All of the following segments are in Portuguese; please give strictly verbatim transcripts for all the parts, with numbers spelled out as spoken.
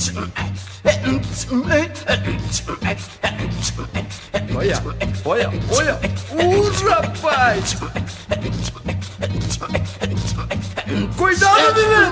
Olha, olha, olha, o rapaz! Cuidado, menino!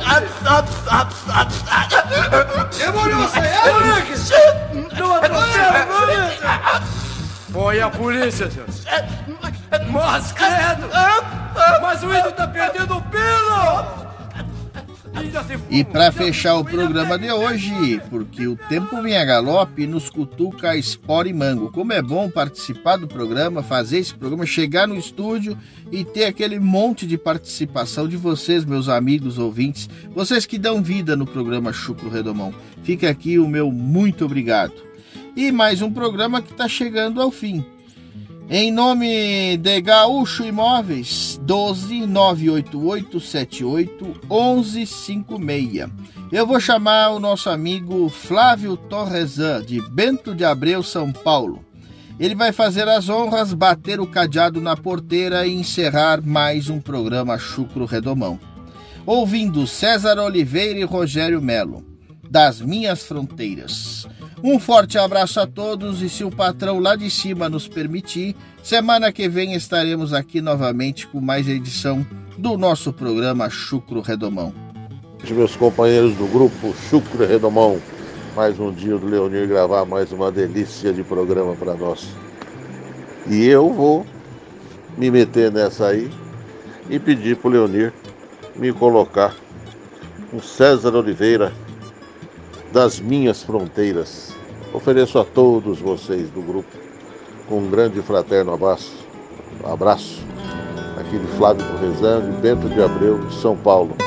É moleque, é moleque! Não atropela, moleque! Olha a polícia, Deus! Mas credo! Mas o índio tá perdendo o pelo! E para fechar o programa de hoje, porque o tempo vem a galope, nos cutuca a espora e mango. Como é bom participar do programa, fazer esse programa, chegar no estúdio e ter aquele monte de participação de vocês, meus amigos ouvintes, vocês que dão vida no programa Chucro Redomão. Fica aqui o meu muito obrigado. E mais um programa que está chegando ao fim. Em nome de Gaúcho Imóveis, doze nove oito oito sete oito um um cinco seis. Eu vou chamar o nosso amigo Flávio Torresan, de Bento de Abreu, São Paulo. Ele vai fazer as honras, bater o cadeado na porteira e encerrar mais um programa Chucro Redomão. Ouvindo César Oliveira e Rogério Melo, Das Minhas Fronteiras. Um forte abraço a todos e, se o patrão lá de cima nos permitir, semana que vem estaremos aqui novamente com mais edição do nosso programa Chucro Redomão. Meus companheiros do grupo Chucro Redomão, mais um dia do Leonir gravar mais uma delícia de programa para nós. E eu vou me meter nessa aí e pedir para o Leonir me colocar um César Oliveira, Das Minhas Fronteiras. Ofereço a todos vocês do grupo com um grande e fraterno abraço, abraço aqui de Flávio Torresan, de Bento de Abreu, de São Paulo.